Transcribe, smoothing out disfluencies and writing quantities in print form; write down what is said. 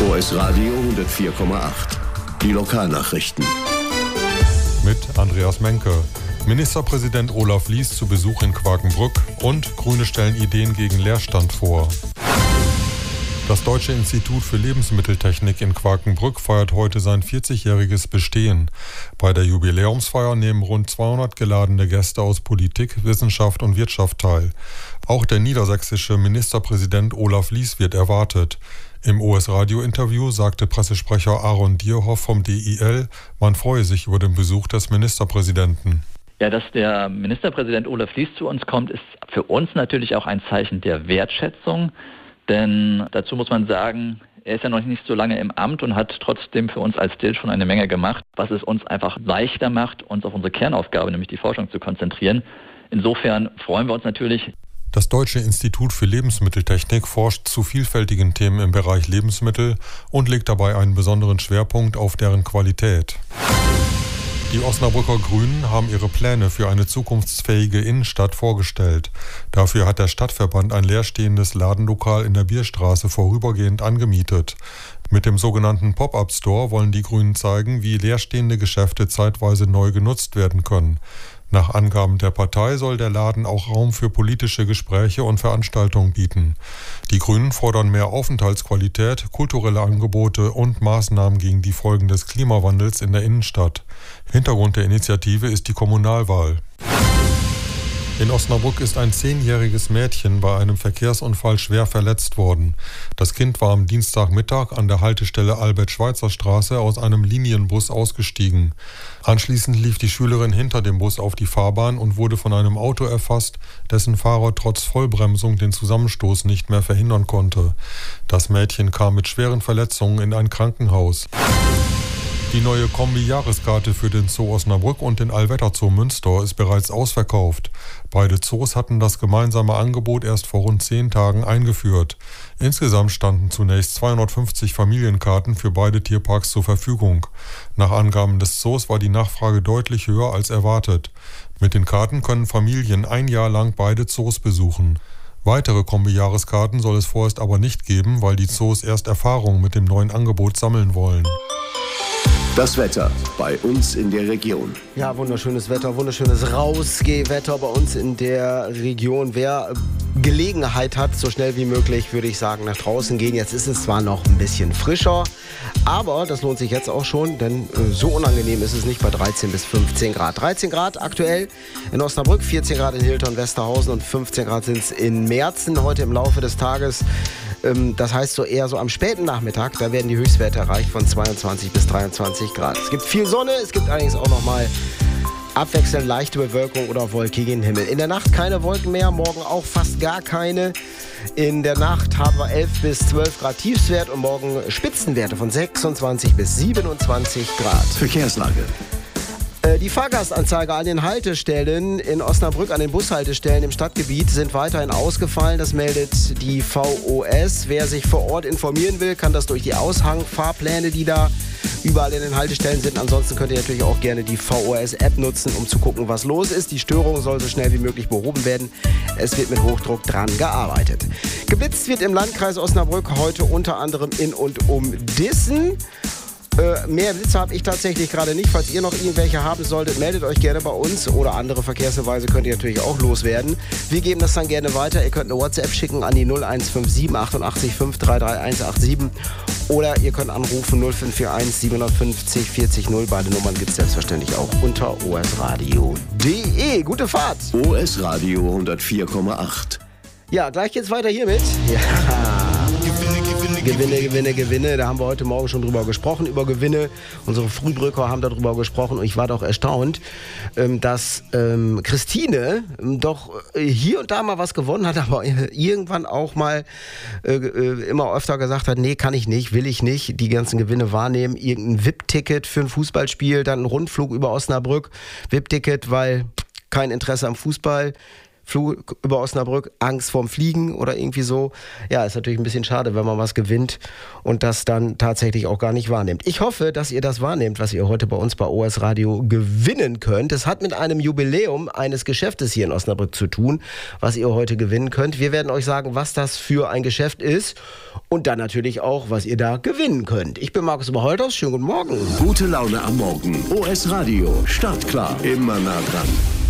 OS Radio 104,8. Die Lokalnachrichten. Mit Andreas Menke. Ministerpräsident Olaf Lies zu Besuch in Quakenbrück und Grüne stellen Ideen gegen Leerstand vor. Das Deutsche Institut für Lebensmitteltechnik in Quakenbrück feiert heute sein 40-jähriges Bestehen. Bei der Jubiläumsfeier nehmen rund 200 geladene Gäste aus Politik, Wissenschaft und Wirtschaft teil. Auch der niedersächsische Ministerpräsident Olaf Lies wird erwartet. Im OS-Radio-Interview sagte Pressesprecher Aaron Dierhoff vom DIL, man freue sich über den Besuch des Ministerpräsidenten. Ja, dass der Ministerpräsident Olaf Lies zu uns kommt, ist für uns natürlich auch ein Zeichen der Wertschätzung. Denn dazu muss man sagen, er ist ja noch nicht so lange im Amt und hat trotzdem für uns als DIL schon eine Menge gemacht, was es uns einfach leichter macht, uns auf unsere Kernaufgabe, nämlich die Forschung, zu konzentrieren. Insofern freuen wir uns natürlich. Das Deutsche Institut für Lebensmitteltechnik forscht zu vielfältigen Themen im Bereich Lebensmittel und legt dabei einen besonderen Schwerpunkt auf deren Qualität. Die Osnabrücker Grünen haben ihre Pläne für eine zukunftsfähige Innenstadt vorgestellt. Dafür hat der Stadtverband ein leerstehendes Ladenlokal in der Bierstraße vorübergehend angemietet. Mit dem sogenannten Pop-up-Store wollen die Grünen zeigen, wie leerstehende Geschäfte zeitweise neu genutzt werden können. Nach Angaben der Partei soll der Laden auch Raum für politische Gespräche und Veranstaltungen bieten. Die Grünen fordern mehr Aufenthaltsqualität, kulturelle Angebote und Maßnahmen gegen die Folgen des Klimawandels in der Innenstadt. Hintergrund der Initiative ist die Kommunalwahl. In Osnabrück ist ein 10-jähriges Mädchen bei einem Verkehrsunfall schwer verletzt worden. Das Kind war am Dienstagmittag an der Haltestelle Albert-Schweitzer-Straße aus einem Linienbus ausgestiegen. Anschließend lief die Schülerin hinter dem Bus auf die Fahrbahn und wurde von einem Auto erfasst, dessen Fahrer trotz Vollbremsung den Zusammenstoß nicht mehr verhindern konnte. Das Mädchen kam mit schweren Verletzungen in ein Krankenhaus. Die neue Kombi-Jahreskarte für den Zoo Osnabrück und den Allwetterzoo Münster ist bereits ausverkauft. Beide Zoos hatten das gemeinsame Angebot erst vor rund 10 Tagen eingeführt. Insgesamt standen zunächst 250 Familienkarten für beide Tierparks zur Verfügung. Nach Angaben des Zoos war die Nachfrage deutlich höher als erwartet. Mit den Karten können Familien ein Jahr lang beide Zoos besuchen. Weitere Kombi-Jahreskarten soll es vorerst aber nicht geben, weil die Zoos erst Erfahrungen mit dem neuen Angebot sammeln wollen. Das Wetter bei uns in der Region. Ja, wunderschönes Wetter, wunderschönes Rausgehwetter bei uns in der Region. Wer Gelegenheit hat, so schnell wie möglich, würde ich sagen, nach draußen gehen. Jetzt ist es zwar noch ein bisschen frischer, aber das lohnt sich jetzt auch schon, denn so unangenehm ist es nicht bei 13 bis 15 Grad. 13 Grad aktuell in Osnabrück, 14 Grad in Hiltern, Westerhausen und 15 Grad sind es in Merzen heute im Laufe des Tages. Das heißt so eher so am späten Nachmittag, da werden die Höchstwerte erreicht von 22 bis 23 Grad. Es gibt viel Sonne, es gibt allerdings auch nochmal abwechselnd leichte Bewölkung oder wolkigen Himmel. In der Nacht keine Wolken mehr, morgen auch fast gar keine. In der Nacht haben wir 11 bis 12 Grad Tiefstwert und morgen Spitzenwerte von 26 bis 27 Grad. Verkehrslage. Die Fahrgastanzeige an den Haltestellen in Osnabrück, an den Bushaltestellen im Stadtgebiet sind weiterhin ausgefallen. Das meldet die VOS. Wer sich vor Ort informieren will, kann das durch die Aushangfahrpläne, die da überall in den Haltestellen sind. Ansonsten könnt ihr natürlich auch gerne die VOS-App nutzen, um zu gucken, was los ist. Die Störung soll so schnell wie möglich behoben werden. Es wird mit Hochdruck dran gearbeitet. Geblitzt wird im Landkreis Osnabrück heute unter anderem in und um Dissen. Mehr Blitze habe ich tatsächlich gerade nicht. Falls ihr noch irgendwelche haben solltet, meldet euch gerne bei uns. Oder andere Verkehrshinweise könnt ihr natürlich auch loswerden. Wir geben das dann gerne weiter. Ihr könnt eine WhatsApp schicken an die 0157 88 533 187. Oder ihr könnt anrufen 0541 750 40 0. Beide Nummern gibt es selbstverständlich auch unter osradio.de. Gute Fahrt! OS Radio 104,8. Ja, gleich geht's weiter hiermit. Ja. Gewinne. Da haben wir heute Morgen schon drüber gesprochen, über Gewinne. Unsere Frühbrücker haben darüber gesprochen und ich war doch erstaunt, dass Christine doch hier und da mal was gewonnen hat, aber irgendwann auch mal immer öfter gesagt hat, nee, kann ich nicht, will ich nicht, die ganzen Gewinne wahrnehmen. Irgendein VIP-Ticket für ein Fußballspiel, dann ein Rundflug über Osnabrück, VIP-Ticket, weil kein Interesse am Fußball. Flug über Osnabrück, Angst vorm Fliegen oder irgendwie so. Ja, ist natürlich ein bisschen schade, wenn man was gewinnt und das dann tatsächlich auch gar nicht wahrnimmt. Ich hoffe, dass ihr das wahrnehmt, was ihr heute bei uns bei OS Radio gewinnen könnt. Es hat mit einem Jubiläum eines Geschäftes hier in Osnabrück zu tun, was ihr heute gewinnen könnt. Wir werden euch sagen, was das für ein Geschäft ist und dann natürlich auch, was ihr da gewinnen könnt. Ich bin Markus Oberholthaus. Schönen guten Morgen. Gute Laune am Morgen. OS Radio. Startklar. Immer nah dran.